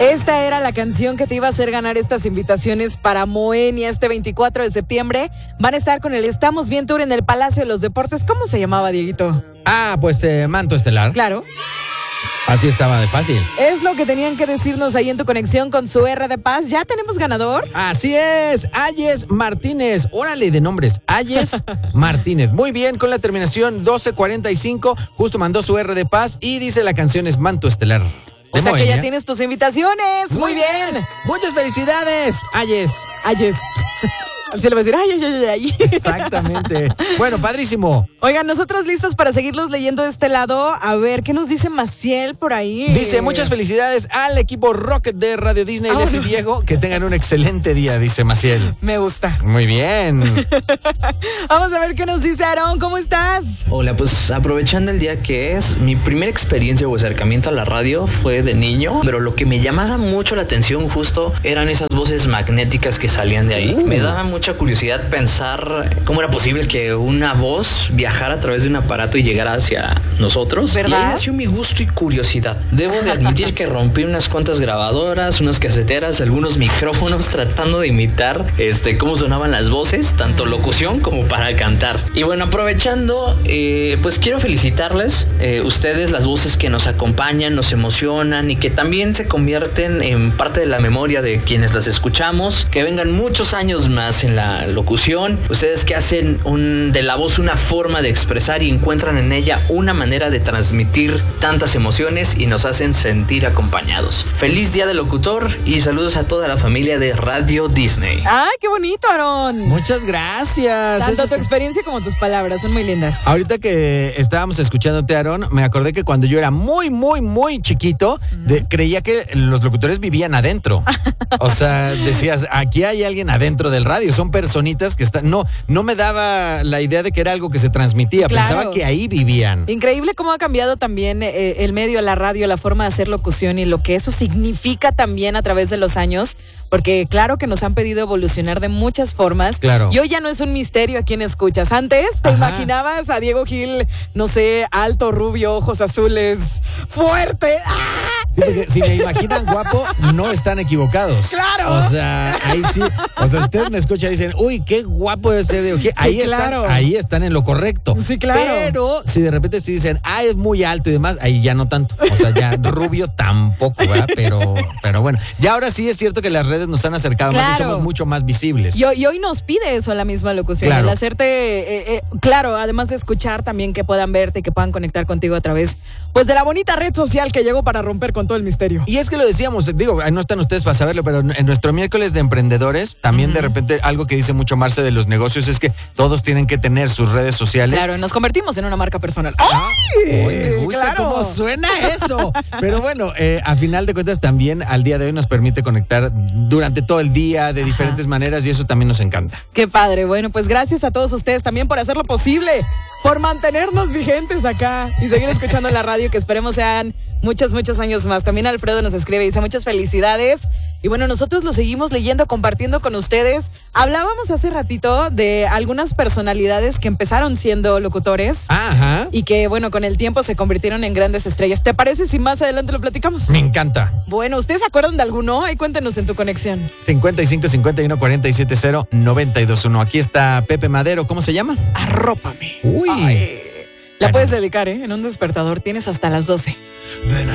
Esta era la canción que te iba a hacer ganar estas invitaciones para Moenia este 24 de septiembre. Van a estar con el Estamos Bien Tour en el Palacio de los Deportes. ¿Cómo se llamaba, Dieguito? Pues Manto Estelar. Claro. Así estaba de fácil. Es lo que tenían que decirnos ahí en tu conexión con su R de Paz. ¿Ya tenemos ganador? Así es, Ayes Martínez. Órale de nombres, Ayes Martínez. Muy bien, con la terminación 1245, justo mandó su R de Paz y dice la canción es Manto Estelar. O sea que ya tienes tus invitaciones. Muy bien. Muchas felicidades, Ayes. Ayes. Se le va a decir, ay. Exactamente. Bueno, padrísimo. Oigan, nosotros listos para seguirlos leyendo de este lado. A ver, ¿qué nos dice Maciel por ahí? Dice, muchas felicidades al equipo Rocket de Radio Disney, Les y Diego. Que tengan un excelente día, dice Maciel. Me gusta. Muy bien. Vamos a ver qué nos dice Aarón. ¿Cómo estás? Hola, pues aprovechando el día que es, mi primera experiencia o acercamiento a la radio fue de niño, pero lo que me llamaba mucho la atención justo eran esas voces magnéticas que salían de ahí. Me daba mucha curiosidad pensar cómo era posible que una voz viajara a través de un aparato y llegara hacia nosotros. ¿Verdad? Y ahí nació mi gusto y curiosidad. Debo de admitir que rompí unas cuantas grabadoras, unas caseteras, algunos micrófonos tratando de imitar cómo sonaban las voces, tanto locución como para cantar. Y bueno, aprovechando, pues quiero felicitarles, ustedes, las voces que nos acompañan, nos emocionan y que también se convierten en parte de la memoria de quienes las escuchamos. Que vengan muchos años más en la locución, ustedes que hacen de la voz una forma de expresar y encuentran en ella una manera de transmitir tantas emociones y nos hacen sentir acompañados. Feliz Día del Locutor y saludos a toda la familia de Radio Disney. ¡Ay, qué bonito, Aarón! Muchas gracias. Tanto tu experiencia como tus palabras, son muy lindas. Ahorita que estábamos escuchándote, Aarón, me acordé que cuando yo era muy, muy, muy chiquito, creía que los locutores vivían adentro. O sea, decías, aquí hay alguien adentro del radio, son personitas que están... No me daba la idea de que era algo que se transmitía, Claro. Pensaba que ahí vivían. Increíble cómo ha cambiado también el medio, la radio, la forma de hacer locución y lo que eso significa también a través de los años, porque claro que nos han pedido evolucionar de muchas formas. Claro. Y hoy ya no es un misterio a quién escuchas. Antes te imaginabas a Diego Gil, no sé, alto, rubio, ojos azules, fuerte. ¡Ah! Sí, porque si me imaginan guapo, no están equivocados. ¡Claro! O sea, ahí sí. O sea, si ustedes me escuchan y dicen, uy, qué guapo debe ser Diego Gil. Sí, claro. Ahí están en lo correcto. Sí, claro. Pero si de repente sí dicen, es muy alto y demás, ahí ya no tanto. O sea, ya rubio tampoco, ¿verdad? Pero bueno. Ya ahora sí es cierto que las redes nos han acercado más y somos mucho más visibles. Y hoy nos pide eso la misma locución, Claro. el hacerte, claro, además de escuchar también que puedan verte y que puedan conectar contigo a través, pues, de la bonita red social que llegó para romper con todo el misterio. Y es que lo decíamos, digo, no están ustedes para saberlo, pero en nuestro miércoles de emprendedores, también de repente algo que dice mucho Marce de los negocios es que todos tienen que tener sus redes sociales. Claro, nos convertimos en una marca personal. ¡Ay! Me gusta claro. cómo suena eso. Pero bueno, a final de cuentas también al día de hoy nos permite conectar durante todo el día de diferentes maneras y eso también nos encanta. Qué padre. Bueno, pues gracias a todos ustedes también por hacerlo posible, por mantenernos vigentes acá y seguir escuchando la radio, que esperemos sean muchos, muchos años más. También Alfredo nos escribe y dice muchas felicidades. Y bueno, nosotros lo seguimos leyendo, compartiendo con ustedes. Hablábamos hace ratito de algunas personalidades que empezaron siendo locutores. Ajá. Y que, bueno, con el tiempo se convirtieron en grandes estrellas. ¿Te parece si más adelante lo platicamos? Me encanta. Bueno, ¿ustedes se acuerdan de alguno? Ahí cuéntenos en tu conexión. 55 51 47 0 92 1. Aquí está Pepe Madero. ¿Cómo se llama? Arrópame. Uy. La puedes dedicar, en un despertador. Tienes hasta las 12.